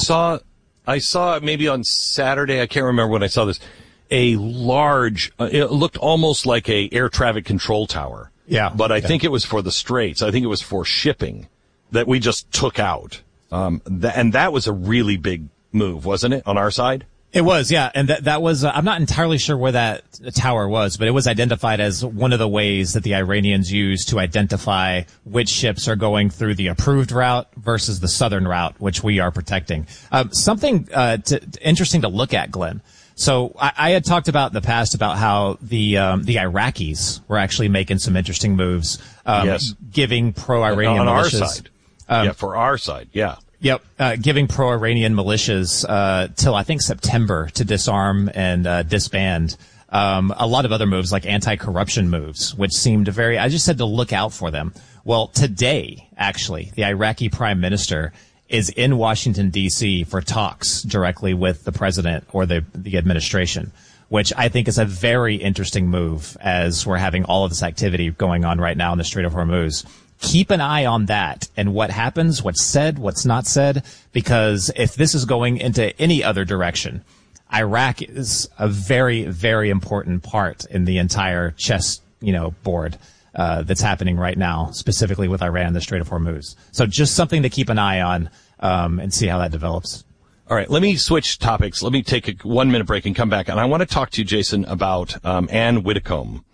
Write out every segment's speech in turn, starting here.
I saw maybe on Saturday, I can't remember when I saw this, a large, it looked almost like a air traffic control tower. Yeah. But I think it was for the Straits. I think it was for shipping that we just took out. And that was a really big move, wasn't it, on our side? It was, yeah. And that was, I'm not entirely sure where that tower was, but it was identified as one of the ways that the Iranians use to identify which ships are going through the approved route versus the southern route, which we are protecting. Something interesting to look at, Glenn. So I had talked about in the past about how the Iraqis were actually making some interesting moves, yes, giving pro-Iranian on militias. Our side. Yeah, for our side, yeah. Yep, giving pro-Iranian militias till I think September to disarm and disband. A lot of other moves like anti-corruption moves, which seemed very. I just said to look out for them. Well, today, actually, the Iraqi prime minister is in Washington, D.C. for talks directly with the president or the administration, which I think is a very interesting move as we're having all of this activity going on right now in the Strait of Hormuz. Keep an eye on that and what happens, what's said, what's not said, because if this is going into any other direction, Iraq is a very, very important part in the entire chess, board that's happening right now, specifically with Iran and the Strait of Hormuz. So just something to keep an eye on and see how that develops. All right, let me switch topics. Let me take a 1 minute break and come back. And I want to talk to you, Jason, about Anne Widdecombe.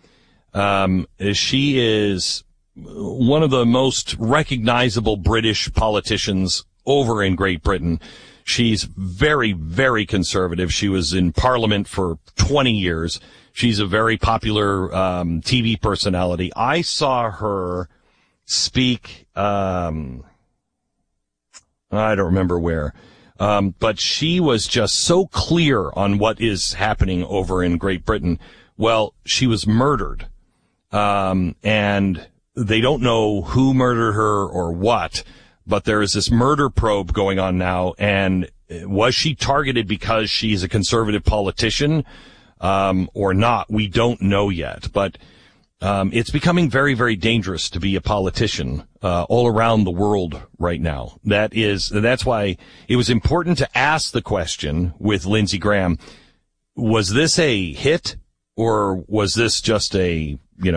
She is one of the most recognizable British politicians over in Great Britain. She's very, very conservative. She was in Parliament for 20 years. She's a very popular TV personality. I saw her speak, I don't remember where, but she was just so clear on what is happening over in Great Britain. Well, she was murdered, and they don't know who murdered her or what, but there is this murder probe going on now. And was she targeted because she's a conservative politician, or not? We don't know yet, but it's becoming very, very dangerous to be a politician all around the world right now. That's why it was important to ask the question with Lindsey Graham: was this a hit, or was this just a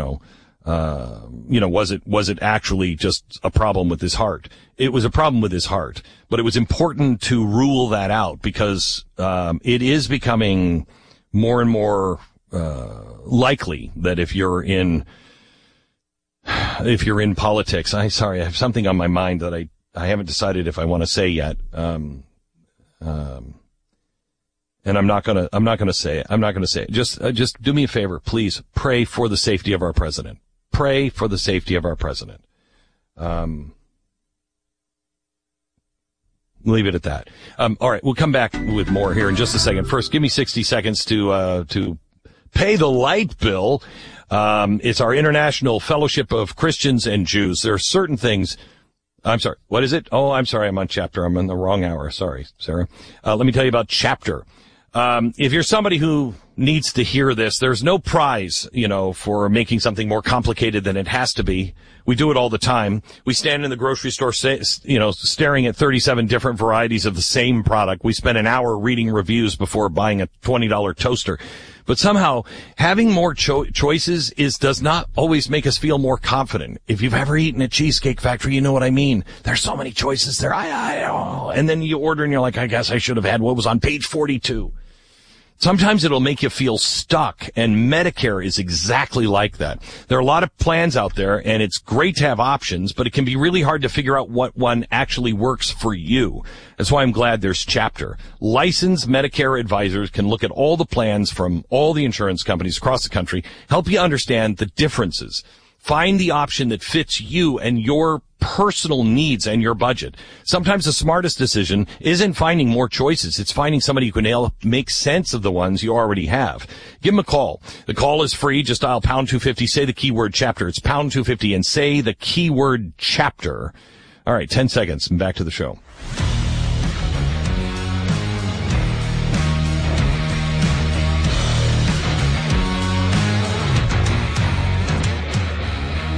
was it actually just a problem with his heart? It was a problem with his heart, but it was important to rule that out because it is becoming more and more likely that if you're in politics, I have something on my mind that I haven't decided if I want to say yet. And I'm not gonna say it. Just do me a favor, please. Pray for the safety of our president. Pray for the safety of our president. Leave it at that. All right, we'll come back with more here in just a second. First, give me 60 seconds to pay the light bill. It's our International Fellowship of Christians and Jews. There are certain things. I'm sorry. What is it? Oh, I'm sorry. I'm on Chapter. I'm in the wrong hour. Sorry, Sarah. Let me tell you about Chapter. If you're somebody who needs to hear this, there's no prize, for making something more complicated than it has to be. We do it all the time. We stand in the grocery store, staring at 37 different varieties of the same product. We spend an hour reading reviews before buying a $20 toaster. But somehow having more choices does not always make us feel more confident. If you've ever eaten at Cheesecake Factory, you know what I mean. There's so many choices there. And then you order and you're like, I guess I should have had what was on page 42. Sometimes it'll make you feel stuck, and Medicare is exactly like that. There are a lot of plans out there, and it's great to have options, but it can be really hard to figure out what one actually works for you. That's why I'm glad there's Chapter. Licensed Medicare advisors can look at all the plans from all the insurance companies across the country, help you understand the differences. Find the option that fits you and your personal needs and your budget. Sometimes the smartest decision isn't finding more choices. It's finding somebody who can help make sense of the ones you already have. Give them a call. The call is free. Just dial pound 250. Say the keyword Chapter. It's pound 250 and say the keyword Chapter. All right, 10 seconds and back to the show.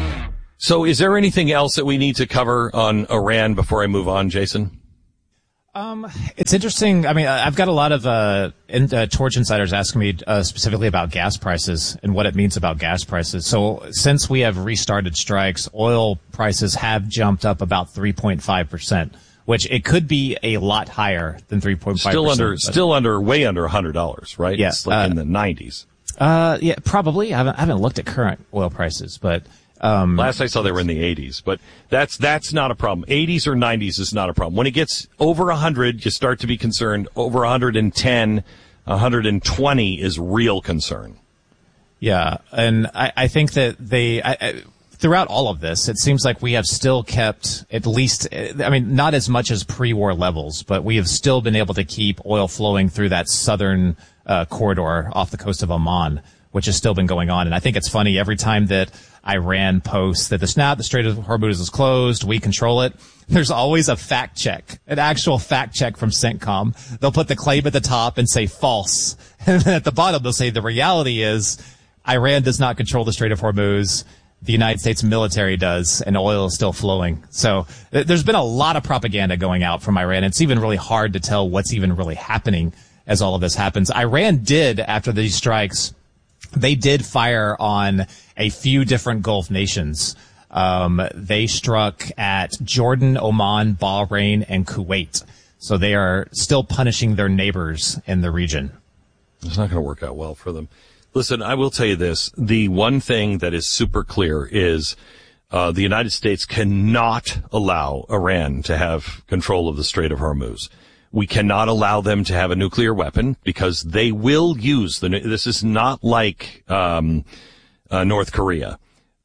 So is there anything else that we need to cover on Iran before I move on, Jason? It's interesting. I mean, I've got a lot of Torch insiders asking me specifically about gas prices and what it means about gas prices. So since we have restarted strikes, oil prices have jumped up about 3.5%, which it could be a lot higher than 3.5%. Still under, way under $100, right? Yeah, it's like in the 90s. Yeah, probably. I haven't looked at current oil prices, but last I saw they were in the 80s, but that's not a problem. 80s or 90s is not a problem. When it gets over 100, you start to be concerned. Over 110, 120 is real concern. Yeah, and I think that throughout all of this, it seems like we have still kept at least, I mean, not as much as pre-war levels, but we have still been able to keep oil flowing through that southern corridor off the coast of Oman, which has still been going on. And I think it's funny, every time that Iran posts that the Strait of Hormuz is closed, we control it, there's always a fact check, an actual fact check from CENTCOM. They'll put the claim at the top and say false. And then at the bottom, they'll say the reality is Iran does not control the Strait of Hormuz. The United States military does, and oil is still flowing. So there's been a lot of propaganda going out from Iran. It's even really hard to tell what's even really happening as all of this happens. Iran did, after these strikes, they did fire on a few different Gulf nations. They struck at Jordan, Oman, Bahrain, and Kuwait. So they are still punishing their neighbors in the region. It's not going to work out well for them. Listen, I will tell you this. The one thing that is super clear is the United States cannot allow Iran to have control of the Strait of Hormuz. We cannot allow them to have a nuclear weapon because they will use this is not like North Korea.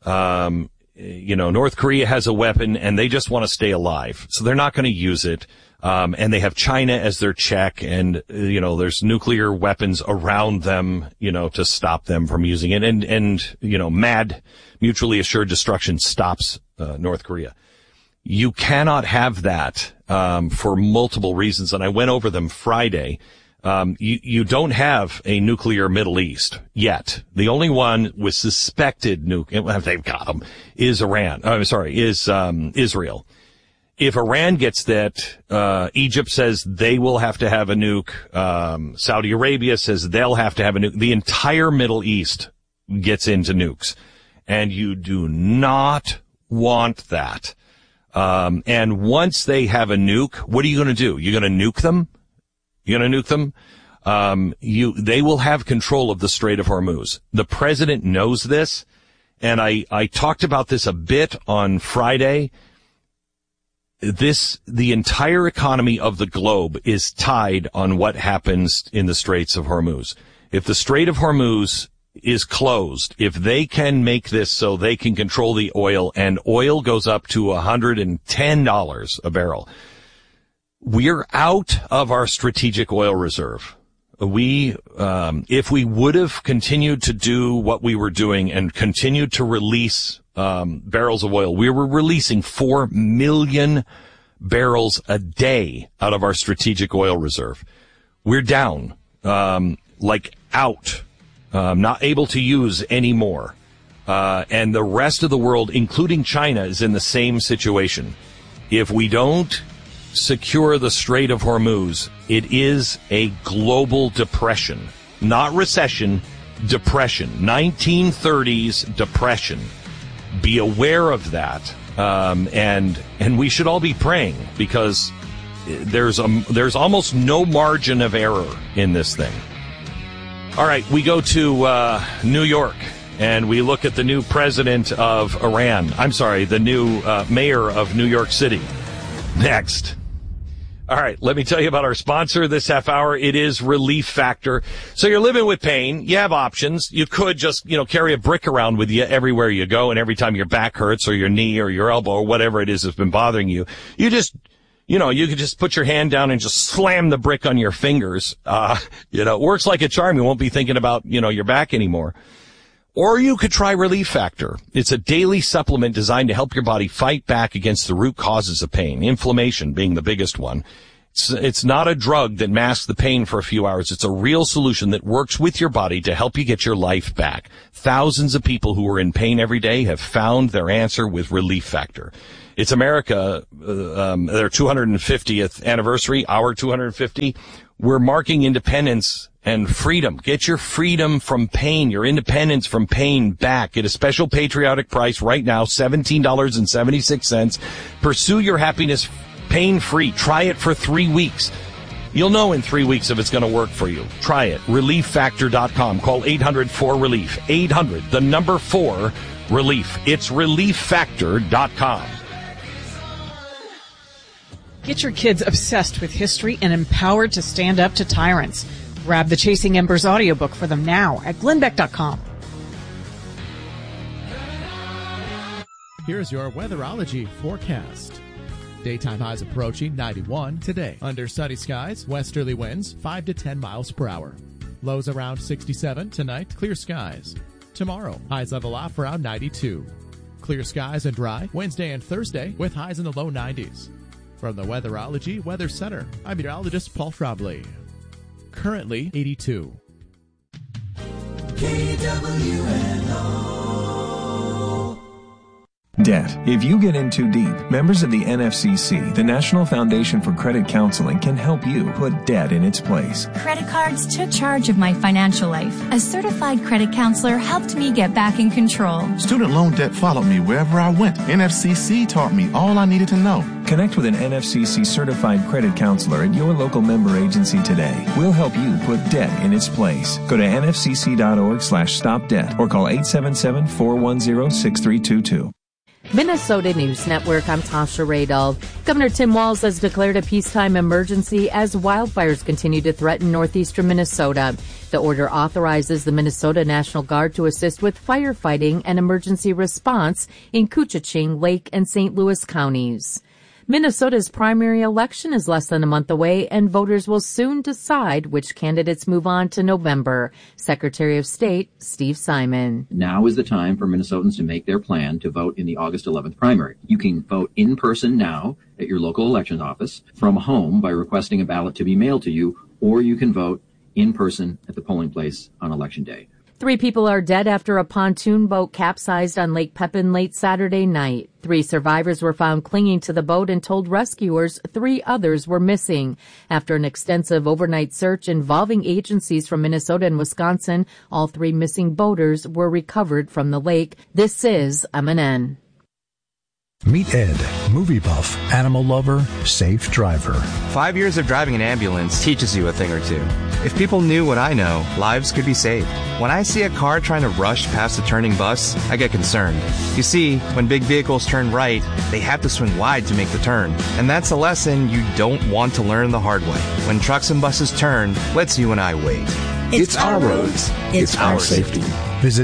North Korea has a weapon and they just want to stay alive. So they're not going to use it. And they have China as their check, and there's nuclear weapons around them, to stop them from using it. And mad mutually assured destruction stops North Korea. You cannot have that for multiple reasons, and I went over them Friday. You don't have a nuclear Middle East yet. The only one with suspected nuke, they've got them, is Israel. If Iran gets that, Egypt says they will have to have a nuke. Saudi Arabia says they'll have to have a nuke. The entire Middle East gets into nukes, and you do not want that. And once they have a nuke, what are you going to do? You're going to nuke them? They will have control of the Strait of Hormuz. The president knows this, and I talked about this a bit on Friday. The entire economy of the globe is tied on what happens in the Straits of Hormuz. If the Strait of Hormuz is closed, if they can make this so they can control the oil, and oil goes up to $110 a barrel, we're out of our strategic oil reserve. If we would have continued to do what we were doing and continued to release barrels of oil, we were releasing 4 million barrels a day out of our strategic oil reserve. We're down, out, not able to use anymore. And the rest of the world, including China, is in the same situation. If we don't secure the Strait of Hormuz, it is a global depression, not recession, depression, 1930s depression. Be aware of that, and we should all be praying, because there's almost no margin of error in this thing. All right, we go to New York, and we look at the new president of Iran. I'm sorry, the new mayor of New York City. Next. All right, let me tell you about our sponsor this half hour. It is Relief Factor. So you're living with pain. You have options. You could just, carry a brick around with you everywhere you go, and every time your back hurts or your knee or your elbow or whatever it is that's been bothering you, you just, you could just put your hand down and just slam the brick on your fingers. It works like a charm. You won't be thinking about, your back anymore. Or you could try Relief Factor. It's a daily supplement designed to help your body fight back against the root causes of pain, inflammation being the biggest one. It's not a drug that masks the pain for a few hours. It's a real solution that works with your body to help you get your life back. Thousands of people who are in pain every day have found their answer with Relief Factor. It's America, their 250th anniversary, our 250. We're marking independence and freedom. Get your freedom from pain, your independence from pain back. Get a special patriotic price right now, $17.76. Pursue your happiness pain-free. Try it for 3 weeks. You'll know in 3 weeks if it's going to work for you. Try it. ReliefFactor.com. Call 800-4RELIEF. 800, the number 4, RELIEF. It's ReliefFactor.com. Get your kids obsessed with history and empowered to stand up to tyrants. Grab the Chasing Embers audiobook for them now at glenbeck.com. Here's your weatherology forecast. Daytime highs approaching 91 today. Under sunny skies, westerly winds 5 to 10 miles per hour. Lows around 67 tonight, clear skies. Tomorrow, highs level off around 92. Clear skies and dry Wednesday and Thursday with highs in the low 90s. From the Weatherology Weather Center, I'm meteorologist Paul Schrabley. Currently 82. KWNO. Debt. If you get in too deep, members of the NFCC, the National Foundation for Credit Counseling, can help you put debt in its place. Credit cards took charge of my financial life. A certified credit counselor helped me get back in control. Student loan debt followed me wherever I went. NFCC taught me all I needed to know. Connect with an NFCC certified credit counselor at your local member agency today. We'll help you put debt in its place. Go to nfcc.org/stopdebt or call 877-410-6322. Minnesota News Network, I'm Tasha Radel. Governor Tim Walz has declared a peacetime emergency as wildfires continue to threaten northeastern Minnesota. The order authorizes the Minnesota National Guard to assist with firefighting and emergency response in Koochiching, Lake, and St. Louis counties. Minnesota's primary election is less than a month away, and voters will soon decide which candidates move on to November. Secretary of State Steve Simon. Now is the time for Minnesotans to make their plan to vote in the August 11th primary. You can vote in person now at your local elections office, from home by requesting a ballot to be mailed to you, or you can vote in person at the polling place on Election Day. 3 people are dead after a pontoon boat capsized on Lake Pepin late Saturday night. 3 survivors were found clinging to the boat and told rescuers 3 others were missing. After an extensive overnight search involving agencies from Minnesota and Wisconsin, all 3 missing boaters were recovered from the lake. This is MNN. Meet Ed, movie buff, animal lover, safe driver. 5 years of driving an ambulance teaches you a thing or two. If people knew what I know, lives could be saved. When I see a car trying to rush past a turning bus, I get concerned. You see, when big vehicles turn right, they have to swing wide to make the turn. And that's a lesson you don't want to learn the hard way. When trucks and buses turn, let's you and I wait. It's our roads. It's our safety. Visit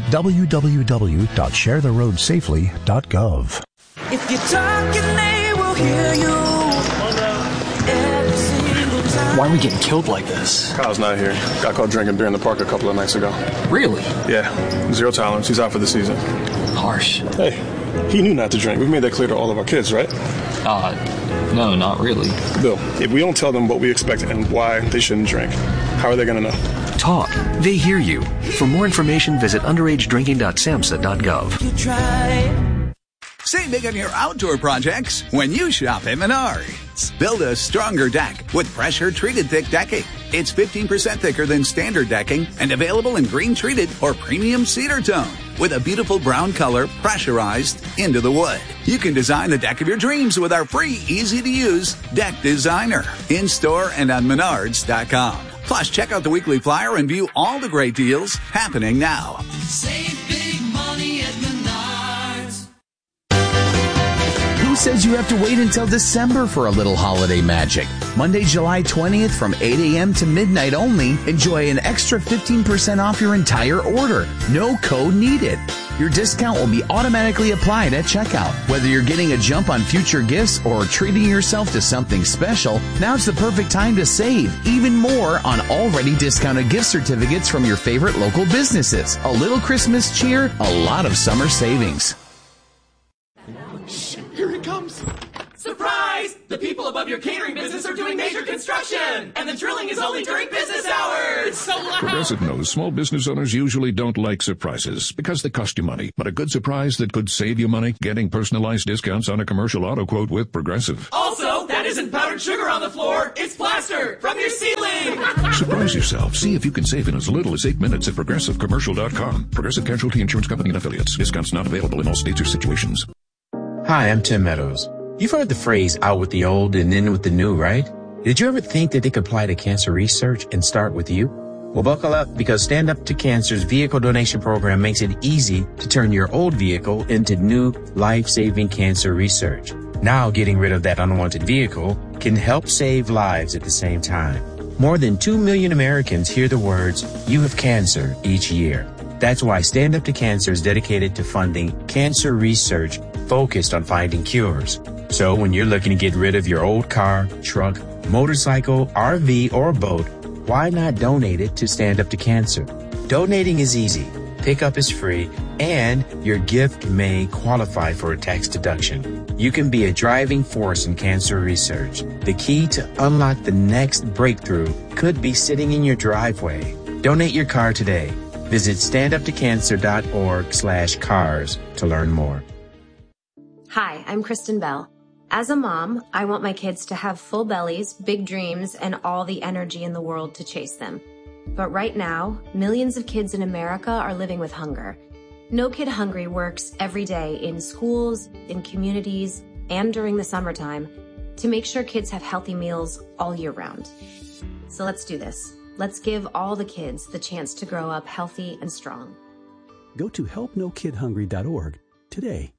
www.sharetheroadsafely.gov. If you're talking, they will hear you. Every single time. Why are we getting killed like this? Kyle's not here. Got caught drinking beer in the park a couple of nights ago. Really? Yeah. 0 tolerance. He's out for the season. Harsh. Hey, he knew not to drink. We've made that clear to all of our kids, right? No, not really. Bill, if we don't tell them what we expect and why they shouldn't drink, how are they going to know? Talk. They hear you. For more information, visit underagedrinking.samhsa.gov. You try. Save big on your outdoor projects when you shop at Menards. Build a stronger deck with pressure-treated thick decking. It's 15% thicker than standard decking and available in green-treated or premium cedar tone with a beautiful brown color pressurized into the wood. You can design the deck of your dreams with our free, easy-to-use Deck Designer in-store and on Menards.com. Plus, check out the weekly flyer and view all the great deals happening now. Save big money at Menards. Who says you have to wait until December for a little holiday magic? Monday, July 20th from 8 a.m. to midnight only, enjoy an extra 15% off your entire order. No code needed. Your discount will be automatically applied at checkout. Whether you're getting a jump on future gifts or treating yourself to something special, now's the perfect time to save even more on already discounted gift certificates from your favorite local businesses. A little Christmas cheer, a lot of summer savings. Here he comes. Surprise! The people above of your catering business are doing major construction, and the drilling is only during business hours. So loud. Progressive knows small business owners usually don't like surprises because they cost you money. But a good surprise that could save you money? Getting personalized discounts on a commercial auto quote with Progressive. Also, that isn't powdered sugar on the floor. It's plaster from your ceiling. Surprise yourself. See if you can save in as little as 8 minutes at ProgressiveCommercial.com. Progressive Casualty Insurance Company and Affiliates. Discounts not available in all states or situations. Hi, I'm Tim Meadows. You've heard the phrase out with the old and in with the new, right? Did you ever think that they could apply to cancer research and start with you? Well, buckle up, because Stand Up to Cancer's vehicle donation program makes it easy to turn your old vehicle into new life-saving cancer research. Now, getting rid of that unwanted vehicle can help save lives at the same time. More than 2 million Americans hear the words, "You have cancer," each year. That's why Stand Up to Cancer is dedicated to funding cancer research focused on finding cures. So when you're looking to get rid of your old car, truck, motorcycle, RV, or boat, why not donate it to Stand Up to Cancer? Donating is easy, pickup is free, and your gift may qualify for a tax deduction. You can be a driving force in cancer research. The key to unlock the next breakthrough could be sitting in your driveway. Donate your car today. Visit standuptocancer.org/cars to learn more. Hi, I'm Kristen Bell. As a mom, I want my kids to have full bellies, big dreams, and all the energy in the world to chase them. But right now, millions of kids in America are living with hunger. No Kid Hungry works every day in schools, in communities, and during the summertime to make sure kids have healthy meals all year round. So let's do this. Let's give all the kids the chance to grow up healthy and strong. Go to helpnokidhungry.org today.